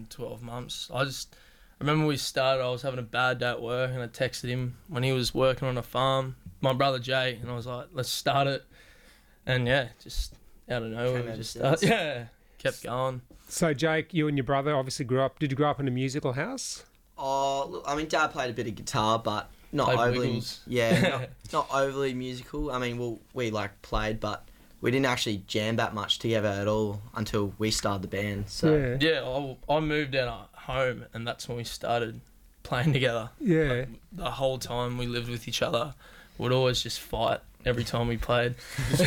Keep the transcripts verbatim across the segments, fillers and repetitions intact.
in twelve months. I just I remember we started. I was having a bad day at work, and I texted him when he was working on a farm. My brother Jay, and I was like, "Let's start it." And yeah, just out of nowhere, we just started. Yeah, kept going. So Jake, you and your brother obviously grew up. Did you grow up in a musical house? Oh, look, I mean, Dad played a bit of guitar, but not Played overly. Wiggles. Yeah, not, not overly musical. I mean, well, we like played, but we didn't actually jam that much together at all until we started the band. So Yeah. Yeah, I, I moved out of home, and that's when we started playing together. Yeah. Like, the whole time we lived with each other, we'd always just fight every time we played.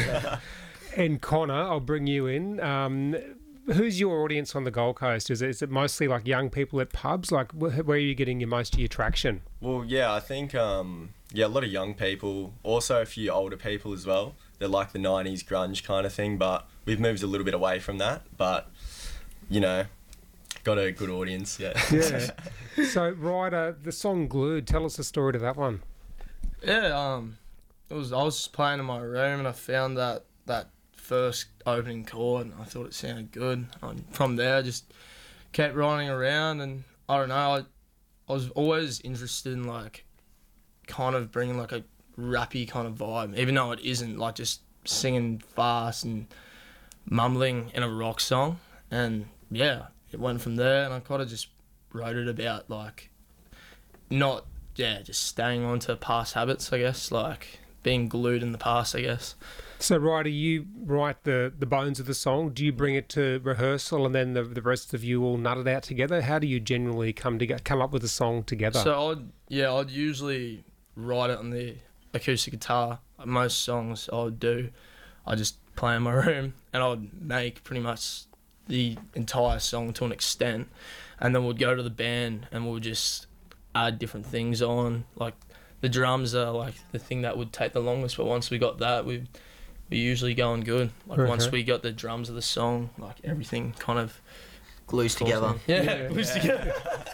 And Connor, I'll bring you in. Um, who's your audience on the Gold Coast? Is it, is it mostly like young people at pubs? Like wh- where are you getting your most of your traction? Well, yeah, I think, um, yeah, a lot of young people, also a few older people as well. They're like the nineties grunge kind of thing, but we've moved a little bit away from that. But, you know, got a good audience, yeah. Yeah. So, Ryder, the song Glued, tell us the story to that one. Yeah, um, it was. I was just playing in my room, and I found that that first opening chord, and I thought it sounded good. And from there, I just kept writing around, and I don't know. I, I was always interested in like, kind of bringing like a rappy kind of vibe, even though it isn't, like just singing fast and mumbling in a rock song. And yeah, it went from there, and I kind of just wrote it about like, not yeah, just staying on to past habits, I guess, like being glued in the past, I guess. So, Ryder, you write the, the bones of the song. Do you bring it to rehearsal and then the, the rest of you all nut it out together? How do you generally come to come up with a song together? So I'd yeah, I'd usually write it on the acoustic guitar. Most songs I would do, I just play in my room, and I would make pretty much the entire song to an extent, and then we'd go to the band and we'll just add different things on. Like the drums are like the thing that would take the longest, but once we got that, we we usually going good. Like Okay. once we got the drums of the song, like everything kind of glues together. Yeah, Yeah. glues together.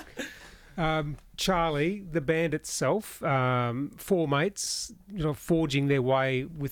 Um, Charlie, the band itself, um, four mates, you know, forging their way with